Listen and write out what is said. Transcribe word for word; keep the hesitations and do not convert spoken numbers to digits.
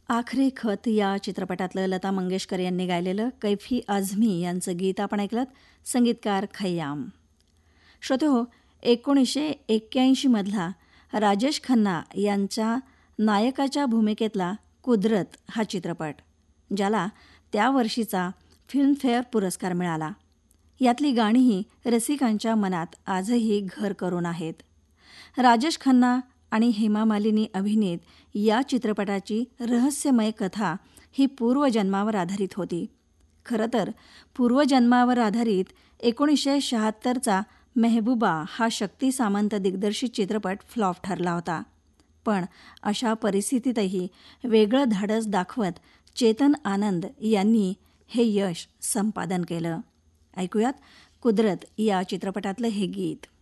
आखरी खत या चित्रपटातलं लता मंगेशकर यांनी गायलेलं कैफी आझमी यांचं गीत आपण ऐकलं. संगीतकार खय्याम. श्रोतेहो, एकोणीसशे एक्क्याऐंशीमधला राजेश खन्ना यांच्या नायकाच्या भूमिकेतला कुदरत हा चित्रपट, ज्याला त्या वर्षीचा फिल्मफेअर पुरस्कार मिळाला. यातली गाणीही रसिकांच्या मनात आजही घर करून आहेत. राजेश खन्ना आणि हेमा मालिनी अभिनीत या चित्रपटाची रहस्यमय कथा ही पूर्वजन्मावर आधारित होती. खरं तर पूर्वजन्मावर आधारित एकोणीसशे शहात्तरचा मेहबूबा हा शक्ती सामंत दिग्दर्शित चित्रपट फ्लॉप ठरला होता. पण अशा परिस्थितीतही वेगळं धाडस दाखवत चेतन आनंद यांनी हे यश संपादन केलं. ऐकूयात कुदरत या चित्रपटातलं हे गीत.